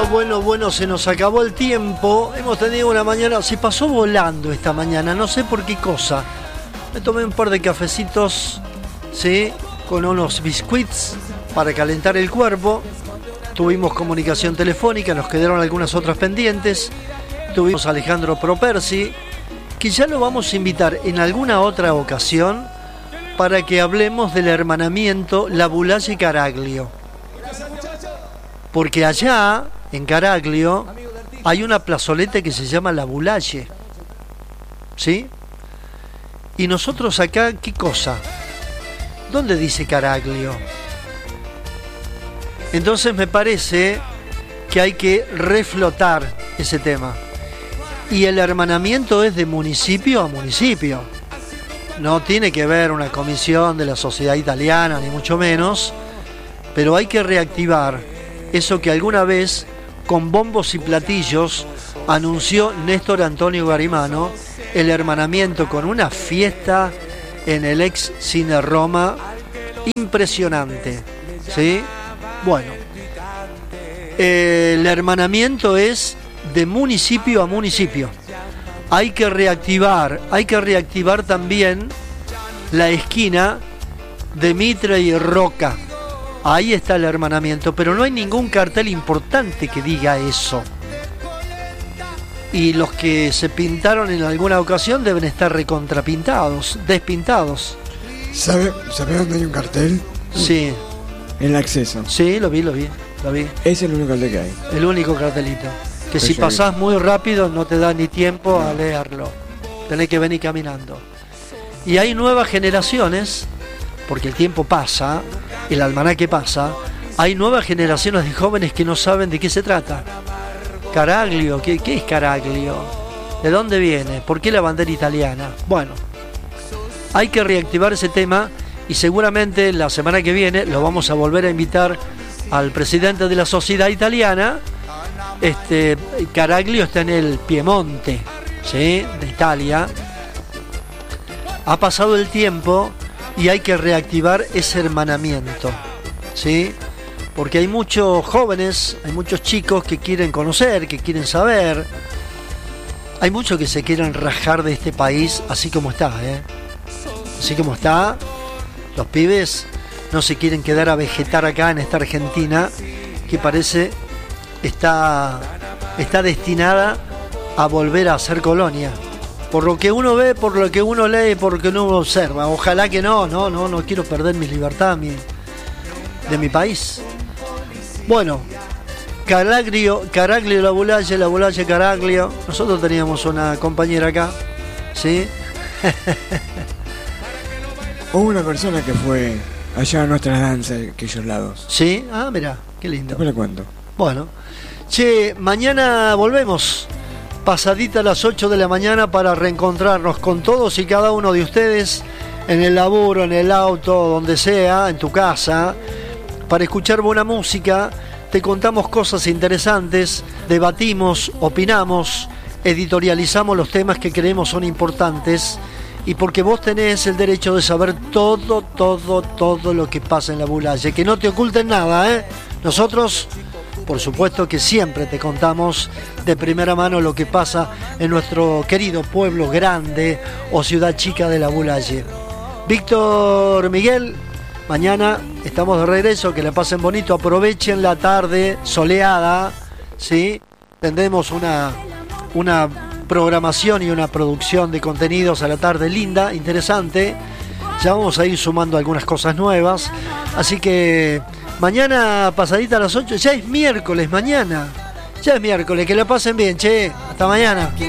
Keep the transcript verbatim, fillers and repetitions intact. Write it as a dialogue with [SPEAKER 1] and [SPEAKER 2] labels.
[SPEAKER 1] Bueno, bueno, bueno, se nos acabó el tiempo. Hemos tenido una mañana, se pasó volando esta mañana, no sé por qué cosa. Me tomé un par de cafecitos, ¿sí? Con unos biscuits para calentar el cuerpo. Tuvimos comunicación telefónica, nos quedaron algunas otras pendientes. Tuvimos a Alejandro Propersi, que ya lo vamos a invitar en alguna otra ocasión para que hablemos del hermanamiento Labulalle Caraglio. Porque allá, en Caraglio, hay una plazoleta que se llama Labulalle. ¿Sí? Y nosotros acá, ¿qué cosa? ¿Dónde dice Caraglio? Entonces me parece que hay que reflotar ese tema. Y el hermanamiento es de municipio a municipio. No tiene que ver una comisión de la sociedad italiana, ni mucho menos, pero hay que reactivar eso que alguna vez, con bombos y platillos, anunció Néstor Antonio Garimano, el hermanamiento con una fiesta en el ex Cine Roma, impresionante, ¿sí? Bueno, el hermanamiento es de municipio a municipio. Hay que reactivar, hay que reactivar también la esquina de Mitre y Roca. Ahí está el hermanamiento, pero no hay ningún cartel importante que diga eso. Y los que se pintaron en alguna ocasión deben estar recontrapintados, despintados.
[SPEAKER 2] ¿Sabe, ¿Sabe dónde hay un cartel?
[SPEAKER 1] Sí.
[SPEAKER 2] En el acceso.
[SPEAKER 1] Sí, lo vi, lo vi, lo vi.
[SPEAKER 2] Es el único cartel que hay.
[SPEAKER 1] El único cartelito. Que si pasás muy rápido no te da ni tiempo a leerlo. Tenés que venir caminando. Y hay nuevas generaciones, porque el tiempo pasa, el almanaque pasa, hay nuevas generaciones de jóvenes que no saben de qué se trata. Caraglio, ¿qué, qué es Caraglio? ¿De dónde viene? ¿Por qué la bandera italiana? Bueno, hay que reactivar ese tema y seguramente la semana que viene lo vamos a volver a invitar al presidente de la sociedad italiana. Este, Caraglio está en el Piemonte, ¿sí? De Italia. Ha pasado el tiempo y hay que reactivar ese hermanamiento, ¿sí? Porque hay muchos jóvenes, hay muchos chicos que quieren conocer, que quieren saber. Hay muchos que se quieren rajar de este país así como está, ¿eh? Así como está, los pibes no se quieren quedar a vegetar acá en esta Argentina que parece está, está destinada a volver a ser colonia. Por lo que uno ve, por lo que uno lee, por lo que uno observa. Ojalá que no, no, no, no quiero perder mi libertad mi, de mi país. Bueno, Caraglio, Caraglio, Labulalle, Labulalle, Caraglio. Nosotros teníamos una compañera acá, ¿sí?
[SPEAKER 2] Hubo una persona que fue allá a nuestras danzas, aquellos lados.
[SPEAKER 1] ¿Sí? Ah, mira, qué lindo.
[SPEAKER 2] Después le cuento.
[SPEAKER 1] Bueno, che, mañana volvemos. Pasadita a las ocho de la mañana para reencontrarnos con todos y cada uno de ustedes en el laburo, en el auto, donde sea, en tu casa, para escuchar buena música. Te contamos cosas interesantes, debatimos, opinamos, editorializamos los temas que creemos son importantes y porque vos tenés el derecho de saber todo, todo, todo lo que pasa en Labulalle, que no te oculten nada, ¿eh? Nosotros, por supuesto que siempre te contamos de primera mano lo que pasa en nuestro querido pueblo grande o ciudad chica de Labulalle. Víctor, Miguel, mañana estamos de regreso, que la pasen bonito, aprovechen la tarde soleada, ¿sí? Tendremos una, una programación y una producción de contenidos a la tarde linda, interesante. Ya vamos a ir sumando algunas cosas nuevas, así que mañana pasadita a las ocho, ya es miércoles mañana, ya es miércoles, que la pasen bien, che, hasta mañana.